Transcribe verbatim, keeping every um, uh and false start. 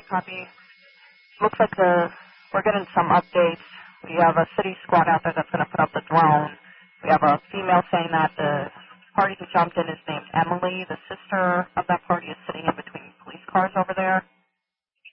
Copy. Looks like the, we're getting some updates. We have a city squad out there that's going to put up the drone. We have a female saying that the party who jumped in is named Emily. The sister of that party is sitting in between police cars over there.